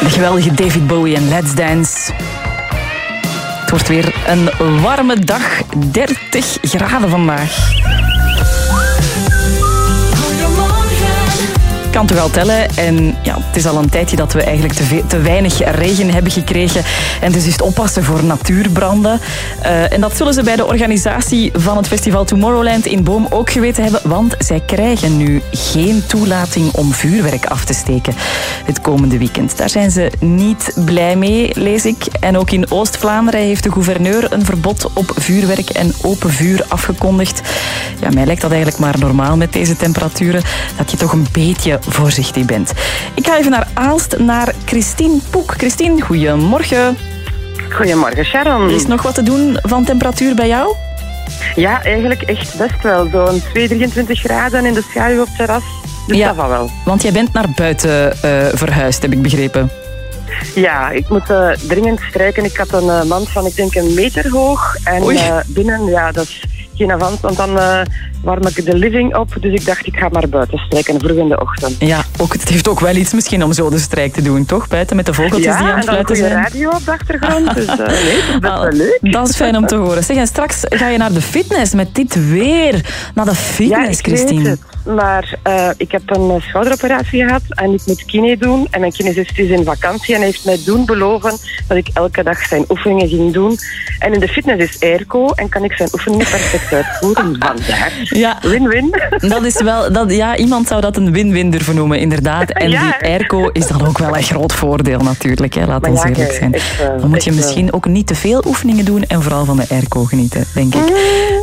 geweldige David Bowie en Let's Dance. Het wordt weer een warme dag. 30 graden vandaag. Kan toch al tellen. En ja, het is al een tijdje dat we eigenlijk te weinig regen hebben gekregen. En dus is het oppassen voor natuurbranden. En dat zullen ze bij de organisatie van het festival Tomorrowland in Boom ook geweten hebben. Want zij krijgen nu geen toelating om vuurwerk af te steken het komende weekend. Daar zijn ze niet blij mee, lees ik. En ook in Oost-Vlaanderen heeft de gouverneur een verbod op vuurwerk en open vuur afgekondigd. Ja, mij lijkt dat eigenlijk maar normaal met deze temperaturen. Dat je toch een beetje voorzichtig bent. Ik ga even naar Aalst, naar Christine Poek. Christine, goedemorgen. Goedemorgen, Sharon. Is nog wat te doen van temperatuur bij jou? Ja, eigenlijk echt best wel. Zo'n 23 graden in de schaduw op het terras. Dus ja, dat va wel. Want jij bent naar buiten verhuisd, heb ik begrepen. Ja, ik moet dringend strijken. Ik had een mand van, ik denk, 1 meter hoog. En binnen, ja, dat is geen avans, want dan warm ik de living op. Dus ik dacht, ik ga maar buiten strijken, vroeg in de ochtend. Ja, het heeft ook wel iets misschien om zo de strijk te doen, toch? Buiten met de vogeltjes die aan het fluiten zijn. Ja, en dan een goede radio op de achtergrond. Dus nee, dat is best wel leuk. Dat is fijn om te horen. Zeg, en straks ga je naar de fitness met dit weer. Naar de fitness, Christine. Weet het. Maar ik heb een schouderoperatie gehad en ik moet kine doen. En mijn kinesist is in vakantie en heeft mij doen beloven dat ik elke dag zijn oefeningen ging doen. En in de fitness is airco en kan ik zijn oefeningen perfect uitvoeren. Vandaar. Ja, win-win. Dat is wel, ja, iemand zou dat een win-win durven noemen, inderdaad. En die airco is dan ook wel een groot voordeel natuurlijk, hè. Laat ons eerlijk zijn. Dan moet je misschien ook niet te veel oefeningen doen en vooral van de airco genieten, denk ik.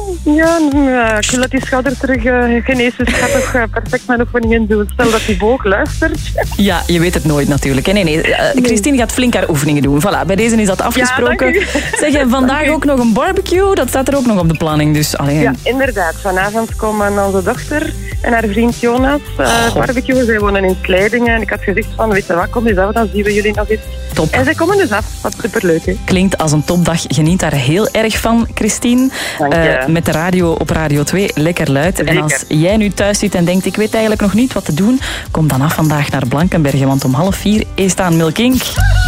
Ja, ik wil dat die schouder terug geneest, dus ik ga toch perfect mijn oefeningen doen. Stel dat die boog luistert. Ja, je weet het nooit natuurlijk. Nee. Christine gaat flink haar oefeningen doen. Voilà, bij deze is dat afgesproken. Ja, zeg je vandaag ook nog een barbecue? Dat staat er ook nog op de planning. Dus, alleen. Ja, inderdaad. Vanavond komen onze dochter en haar vriend Jonas barbecuen. Zij wonen in Sleidingen. En ik had gezegd van, weet je wat, kom eens af, dan zien we jullie nog eens. Top. En zij komen dus af. Wat superleuk, hè? Klinkt als een topdag. Geniet daar heel erg van, Christine. Dank je. Met de radio op Radio 2, lekker luid. Zeker. En als jij nu thuis zit en denkt, ik weet eigenlijk nog niet wat te doen, kom dan af vandaag naar Blankenbergen, want om 3:30 is het aan Milkink.